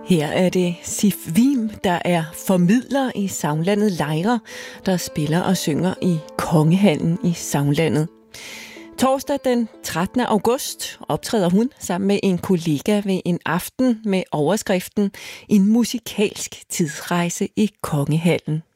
Her er det Sif Wim, der er formidler i Sagnlandet Lejre, der spiller og synger i Kongehallen i Sagnlandet. Torsdag den 13. august optræder hun sammen med en kollega ved en aften med overskriften En musikalsk tidsrejse i Kongehallen.